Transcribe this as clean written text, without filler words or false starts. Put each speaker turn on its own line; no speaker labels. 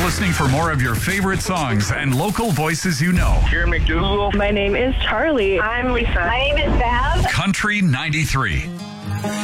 listening for more of your favorite songs and local voices you know.
Here in McDougal.
My name is Charlie.
I'm Lisa. My name is Bev.
Country 93.